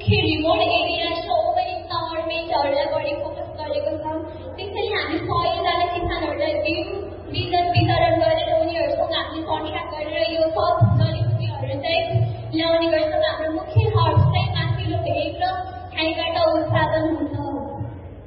मुख्य remote area छ opening गभर्मेन्टहरूलाई बढी फोकस गरेको छ। त्यसैले हामी सहयोगले किसानहरूलाई बिजन वितरण गरेर उनीहरूसँग हामीले कन्ट्र्याक्ट गरेर यो सब जडीबुटीहरू चाहिँ ल्याउने गर्छौँ। हाम्रो मुख्य हब चाहिँ माथिल्लो भेग र खाइबाट उत्पादन हुन्छ।